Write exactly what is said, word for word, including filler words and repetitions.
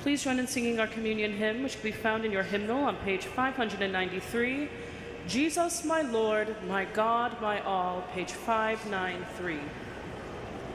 Please join in singing our communion hymn, which can be found in your hymnal on page five hundred ninety-three. Jesus, my Lord, my God, my all, page five ninety-three.